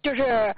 就是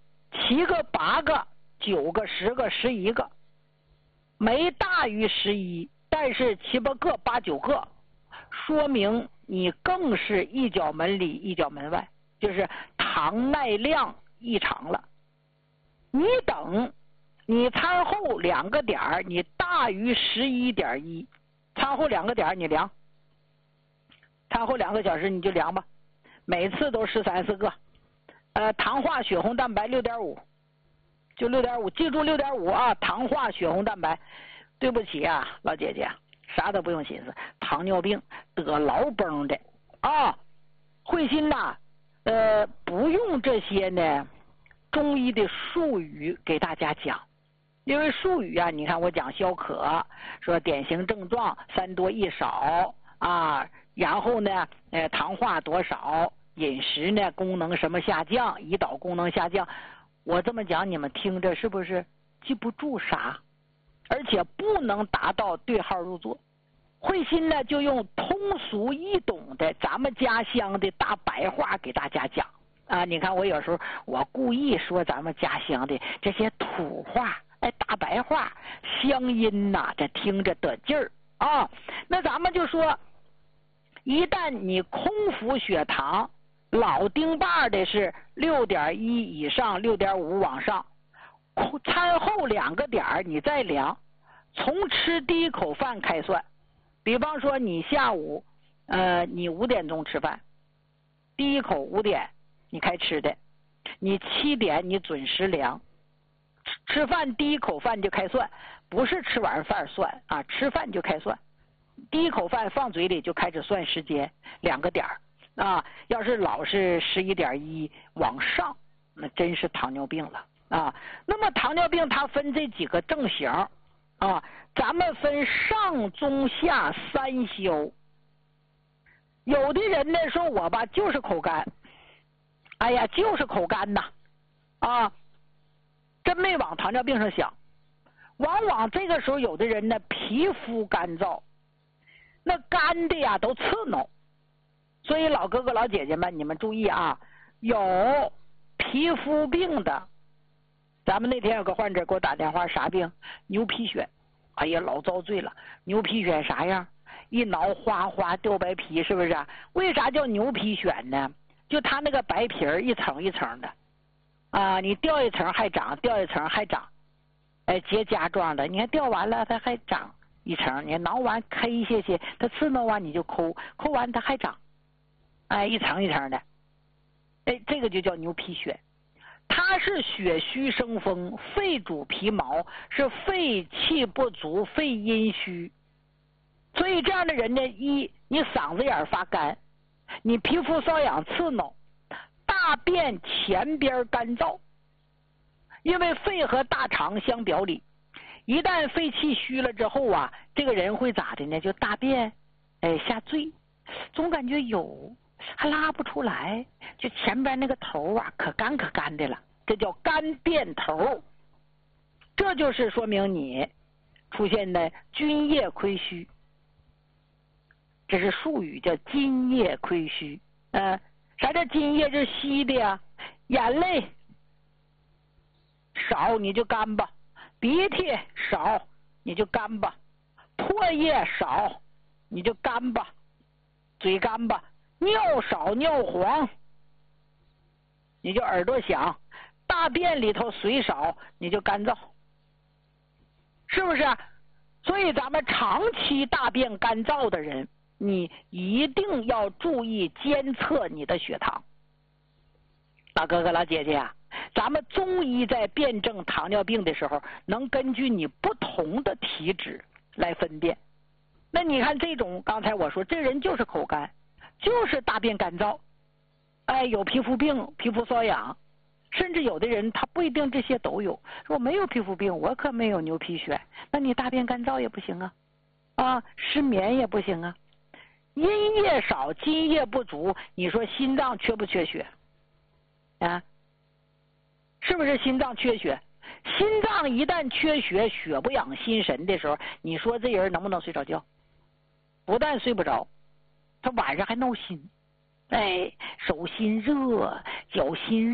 7个、8个、9个、10个、11个，没大于11，但是7、8个、8、9个，说明你更是一脚门里一脚门外，就是糖耐量异常了。你等你餐后2个点儿，你大于11.1，餐后2个点儿你量，餐后2个小时你就量吧，每次都13、14个。糖化血红蛋白6.5，就6.5，记住6.5啊！糖化血红蛋白。对不起啊，老姐姐，啥都不用寻思，糖尿病得老崩的啊！慧心呐，不用这些呢中医的术语给大家讲，因为术语啊，你看我讲消渴，说典型症状3多1少啊，然后呢，糖化多少，饮食呢功能什么下降，胰岛功能下降，我这么讲你们听着是不是记不住啥？而且不能达到对号入座。慧心呢就用通俗易懂的咱们家乡的大白话给大家讲啊！你看我有时候我故意说咱们家乡的这些土话，大白话乡音呐，这听着得劲儿啊！那咱们就说，一旦你空腹血糖老丁把的是6.1以上，6.5往上，餐后2个点儿你再量，从吃第一口饭开算。比方说你下午你5点钟吃饭，第一口5点你开吃的，你7点你准时量，吃饭第一口饭就开算，不是吃完饭算啊，吃饭就开算，第一口饭放嘴里就开始算时间，2个点儿啊。要是老是11.1往上，那真是糖尿病了啊。那么糖尿病它分这几个症型啊，咱们分上中下3消。有的人呢说我吧就是口干，哎呀就是口干呐啊，真没往糖尿病上想。往往这个时候有的人呢皮肤干燥，那干的呀都刺挠。所以老哥哥老姐姐们你们注意啊，有皮肤病的，咱们那天有个患者给我打电话，啥病？牛皮癣。哎呀老遭罪了，牛皮癣啥样？一挠哗哗掉白皮，是不是啊？为啥叫牛皮癣呢？就它那个白皮儿一层一层的啊，你掉一层还长，掉一层还长，结痂状的，你看掉完了它还长一层，你挠完开一些些，它刺挠完你就抠，抠完它还长，一层一层的，这个就叫牛皮癣。它是血虚生风，肺主皮毛，是肺气不足，肺阴虚。所以这样的人呢，你嗓子眼发干，你皮肤瘙痒刺挠，大便前边干燥。因为肺和大肠相表里，一旦肺气虚了之后啊，这个人会咋的呢？就大便下坠，总感觉有还拉不出来，就前边那个头啊可干可干的了，这叫干便头。这就是说明你出现的津液亏虚，这是术语叫津液亏虚。啥叫津液？就是稀的呀，眼泪少你就干巴，鼻涕少你就干巴，唾液少你就干巴，嘴干巴，尿少尿黄你就耳朵响，大便里头水少你就干燥，是不是？所以咱们长期大便干燥的人，你一定要注意监测你的血糖。老哥哥老姐姐啊，咱们中医在辨证糖尿病的时候，能根据你不同的体质来分辨。那你看这种，刚才我说这人就是口干，就是大便干燥，有皮肤病，皮肤瘙痒，甚至有的人他不一定这些都有，说我没有皮肤病，我可没有牛皮癣，那你大便干燥也不行啊，失眠也不行啊，阴液少，津液不足，你说心脏缺不缺血啊？是不是心脏缺血？心脏一旦缺血，血不养心神的时候，你说这人能不能睡着觉？不但睡不着，他晚上还闹心，手心热，脚心热。